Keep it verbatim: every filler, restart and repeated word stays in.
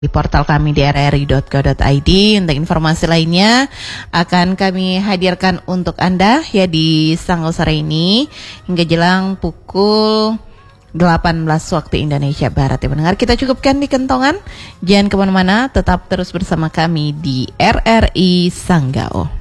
di portal kami di r r i dot co dot i d. Untuk informasi lainnya akan kami hadirkan untuk Anda ya di Sanggau sore ini hingga jelang pukul delapan belas waktu Indonesia Barat. Ya pendengar, kita cukupkan di kentongan. Jangan kemana-mana, tetap terus bersama kami di R R I Sanggau.